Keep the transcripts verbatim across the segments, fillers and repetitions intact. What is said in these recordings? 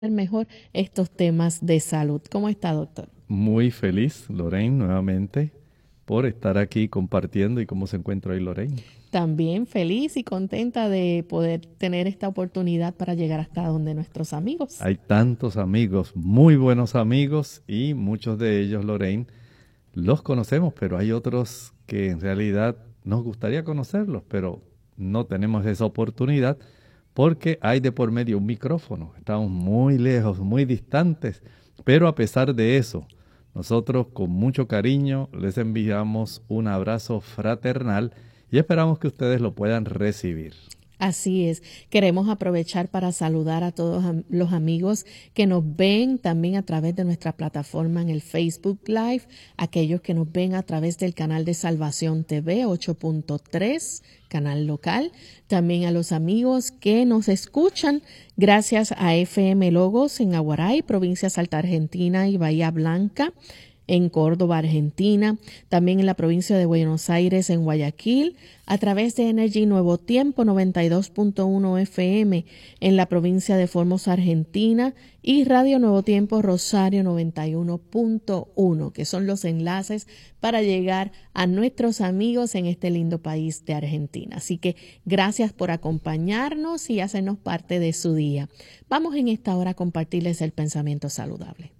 mejor estos temas de salud. ¿Cómo está, doctor? Muy feliz, Lorraine, nuevamente, por estar aquí compartiendo. ¿Y cómo se encuentra hoy, Lorraine? También feliz y contenta de poder tener esta oportunidad para llegar hasta donde nuestros amigos. Hay tantos amigos, muy buenos amigos, y muchos de ellos, Lorraine, los conocemos, pero hay otros que en realidad nos gustaría conocerlos, pero no tenemos esa oportunidad porque hay de por medio un micrófono. Estamos muy lejos, muy distantes, pero a pesar de eso, nosotros con mucho cariño les enviamos un abrazo fraternal y esperamos que ustedes lo puedan recibir. Así es, queremos aprovechar para saludar a todos los amigos que nos ven también a través de nuestra plataforma en el Facebook Live, aquellos que nos ven a través del canal de Salvación T V ocho punto tres, canal local, también a los amigos que nos escuchan gracias a F M Logos en Aguaray, provincia Salta Argentina y Bahía Blanca, en Córdoba, Argentina, también en la provincia de Buenos Aires, en Guayaquil, a través de Energy Nuevo Tiempo noventa y dos punto uno F M en la provincia de Formosa, Argentina, y Radio Nuevo Tiempo Rosario noventa y uno punto uno, que son los enlaces para llegar a nuestros amigos en este lindo país de Argentina. Así que gracias por acompañarnos y hacernos parte de su día. Vamos en esta hora a compartirles el pensamiento saludable.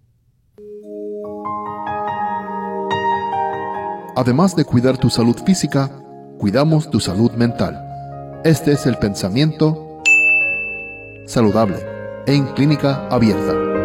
Además de cuidar tu salud física, cuidamos tu salud mental. Este es el pensamiento saludable en Clínica Abierta.